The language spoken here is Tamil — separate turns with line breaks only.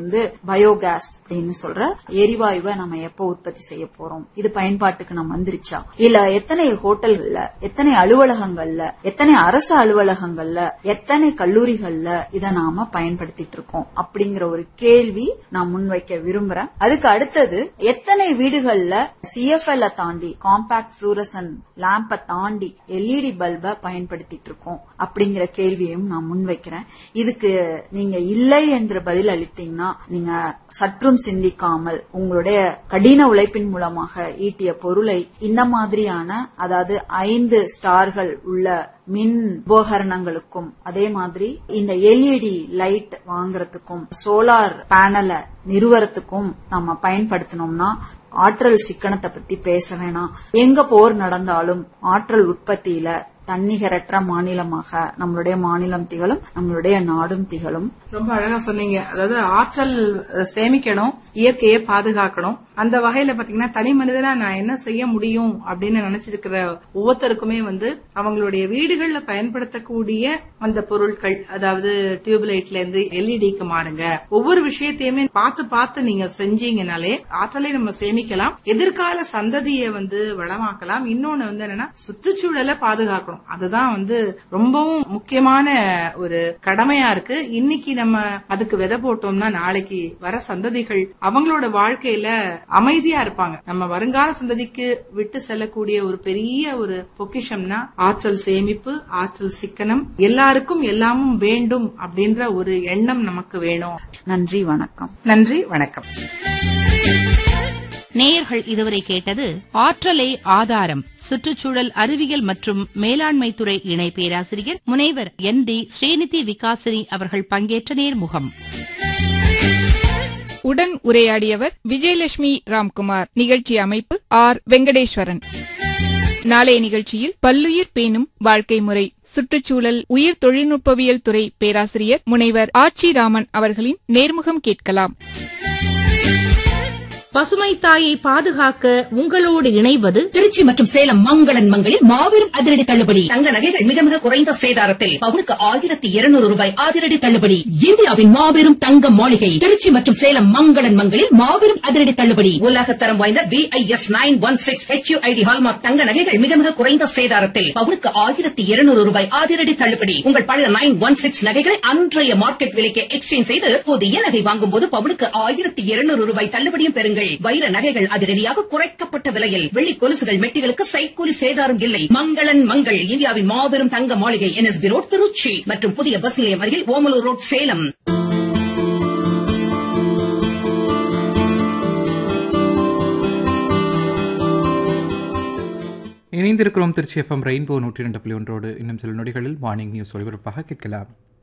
பயோகேஸ் அப்படின்னு சொல்ற எரிவாயுவை நம்ம எப்போ உற்பத்தி செய்ய போறோம், இது பயன்பாட்டுக்கு நம்ம வந்துருச்சா, இல்ல எத்தனை ஹோட்டல்கள்ல, எத்தனை அலுவலகங்கள்ல, எத்தனை அரசு அலுவலகங்கள்ல, எத்தனை கல்லூரிகள்ல இதை நாம பயன்படுத்திட்டு இருக்கோம் அப்படிங்கிற ஒரு கேள்வி நான் முன்வைக்க விரும்புறேன். அதுக்கு அடுத்தது எத்தனை வீடுகள்ல CFL தாண்டி காம்பாக்ட் ஃப்ளூரசன்ட் லேம்பை தாண்டி LED பல்பை பயன்படுத்திட்டு இருக்கோம் அப்படிங்கிற கேள்வியையும் நான் முன்வைக்கிறேன். இதுக்கு நீங்க இல்லை என்று பதில் அளித்தீங்கன்னா நீங்க சற்றும் சிந்திக்காமல் உங்களுடைய கடின உழைப்பின் மூலமாக ஈட்டிய பொருளை இந்த மாதிரியான, அதாவது 5 ஸ்டார்கள் உள்ள மின் உபகரணங்களுக்கும், அதே மாதிரி இந்த LED லைட் வாங்குறதுக்கும், சோலார் பேனலை நிறுவறதுக்கும் நம்ம பயன்படுத்தினோம்னா ஆற்றல் சிக்கனத்தை பத்தி பேச வேணாம். எங்க போர் நடந்தாலும் ஆற்றல் உற்பத்தியில தன்னிகரற்ற மாநிலமாக நம்மளுடைய மாநிலம் திகழும், நம்மளுடைய நாடும் திகழும்.
ரொம்ப அழகா சொன்னீங்க. அதாவது ஆற்றல் சேமிக்கணும், இயற்கையை பாதுகாக்கணும். அந்த வகையில பாத்தீங்கன்னா தனி மனிதனா நான் என்ன செய்ய முடியும் அப்படின்னு நினைச்சிருக்கிற ஒவ்வொருத்தருக்குமே அவங்களுடைய வீடுகள்ல பயன்படுத்தக்கூடிய அந்த பொருட்கள், அதாவது டியூப்லைட்ல இருந்து எல்இடிக்கு மாறுங்க. ஒவ்வொரு விஷயத்தையுமே பார்த்து பார்த்து நீங்க செஞ்சீங்கனாலே ஆற்றலை நம்ம சேமிக்கலாம், எதிர்கால சந்ததியை வளமாக்கலாம். இன்னொன்னு என்னன்னா சுற்றுச்சூழலை பாதுகாக்கணும். அதுதான் ரொம்பவும் முக்கியமான ஒரு கடமையா இருக்கு. இன்னைக்கு நம்ம அதுக்கு விதை போட்டோம்னா நாளைக்கு வர சந்ததிகள் அவங்களோட வாழ்க்கையில அமைதியா இருப்பாங்க. நம்ம வருங்கால சந்ததிக்கு விட்டு செல்லக்கூடிய ஒரு பெரிய ஒரு பொக்கிஷம்னா ஆற்றல் சேமிப்பு, ஆற்றல் சிக்கனம். எல்லாருக்கும் எல்லாமும் வேண்டும் அப்படின்ற ஒரு எண்ணம் நமக்கு வேணும்.
நன்றி, வணக்கம்.
நன்றி, வணக்கம்.
நேயர்கள் இதுவரை கேட்டது ஆற்றலே ஆதாரம், சுற்றுச்சூழல் அறிவியல் மற்றும் மேலாண்மை துறை இணை பேராசிரியர் முனைவர் ND ஸ்ரீநிதி விகாசினி அவர்கள் பங்கேற்ற நேர்முகம்.
உடன் உரையாடியவர் விஜயலட்சுமி ராம்குமார். நிகழ்ச்சி அமைப்பு R. வெங்கடேஸ்வரன். நாளைய நிகழ்ச்சியில் பல்லுயிர் பேணும் வாழ்க்கை முறை, சுற்றுச்சூழல் உயிர் தொழில்நுட்பவியல் துறை பேராசிரியர் முனைவர் ஆட்சிராமன் அவர்களின் நேர்முகம் கேட்கலாம்.
பசுமை தாயை பாதுகாக்க உங்களோடு இணைவது
திருச்சி மற்றும் சேலம் மங்களன் மங்களில் மாபெரும் அதிரடி தள்ளுபடி. தங்க நகைகள் மிக மிக குறைந்த சேதாரத்தில் பவுனுக்கு 1200 ரூபாய் அதிரடி தள்ளுபடி. இந்தியாவின் மாபெரும் தங்க மாளிகை திருச்சி மற்றும் சேலம் மங்களன் மங்களில் மாபெரும் அதிரடி தள்ளுபடி. உலகத்தரம் வாய்ந்த BIS 916 HUID ஹால்மார்க் தங்க நகைகள் மிக மிக குறைந்த சேதாரத்தில் பவுனுக்கு 1200 ரூபாய் அதிரடி தள்ளுபடி. உங்கள் பழைய 916 நகைகளை அன்றைய மார்க்கெட் விலைக்கு எக்ஸ்சேஞ்ச் செய்து புதிய நகை வாங்கும் போது பவுனுக்கு 1200 ரூபாய் தள்ளுபடியும் பெறுங்கள். வைர நகைகள் அதிரடியாக குறைக்கப்பட்ட விலையில், வெள்ளி கொலுசுகள் மெட்டிகளுக்கு சைக்கூலி சேதாரம் இல்லை. மங்களன் மங்கள் இந்தியாவின் மாபெரும் தங்க மாளிகை NSB ரோட் திருச்சி மற்றும் புதிய பஸ் நிலையம் அருகில் ஓமலூர் ரோட் சேலம்.
இணைந்திருக்கிறோம் திருச்சி FM ரெயின்போ 102.1. இன்னும் சில நொடிகளில் மார்னிங் நியூஸ் ஒளிபரப்பாக கேட்கலாம்.